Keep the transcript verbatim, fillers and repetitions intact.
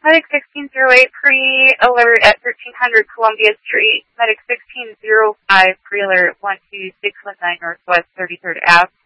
Medic sixteen oh eight pre-alert at thirteen hundred Columbia Street. Medic sixteen oh five pre-alert one two six one nine Northwest thirty-third Avenue.